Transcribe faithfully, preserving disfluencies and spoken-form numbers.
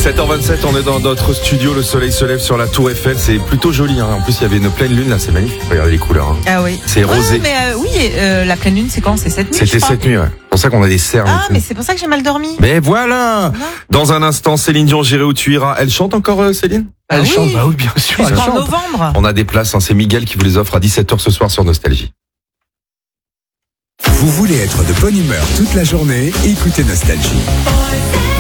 sept heures vingt-sept, on est dans notre studio, le soleil se lève sur la tour Eiffel, c'est plutôt joli, hein. En plus il y avait une pleine lune là, c'est magnifique, regardez les couleurs, hein. Ah oui. C'est rosé. Ah, mais euh, oui, euh, la pleine lune c'est quand? C'est cette nuit. C'était cette nuit, ouais. C'est pour ça qu'on a des cernes. Ah mais c'est pour ça que j'ai mal dormi. Mais voilà. Dans un instant, Céline Dion, j'irai où tu iras. Elle chante encore, euh, Céline? Elle Elle oui. chante, bah oui, bien sûr. Elle Jusqu'en chante. novembre. On a des places, hein. C'est Miguel qui vous les offre à dix-sept heures ce soir sur Nostalgie. Vous voulez être de bonne humeur toute la journée? Écoutez Nostalgie.